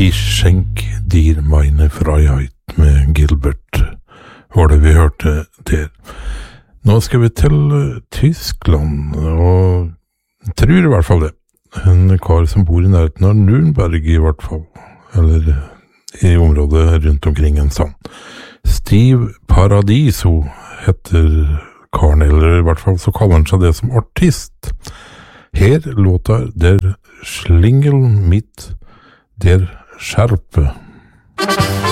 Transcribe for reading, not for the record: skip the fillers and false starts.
Ich schenk dir meine Freiheit med Gilbert var det vi hørte der. Nå skal vi til Tyskland, og jeg tror i hvert fall det. En kar som bor i nærheten av Nürnberg i hvert fall, eller i området rundt omkring en sånn. Steve Paradiso heter karen, eller i hvert fall så kaller han seg det som artist. Her låter der Schlingel mit der Schärpe.